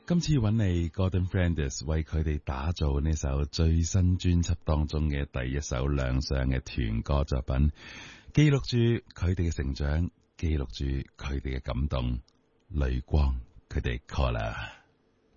今次揾嚟 Gordon Flanders 為佢哋打造呢首最新專輯當中嘅第一首亮相嘅團歌作品，記錄住佢哋嘅成長，記錄住佢哋嘅感動，淚光佢哋 Color。